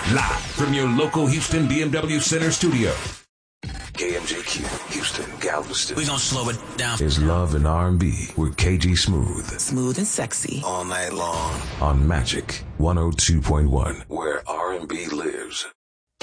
Live from your local Houston BMW Center studio. KMJQ, Houston, Galveston. We gonna slow it down. Is Love and R&B with KG Smooth. Smooth and sexy. All night long. On Magic 102.1, where R&B lives.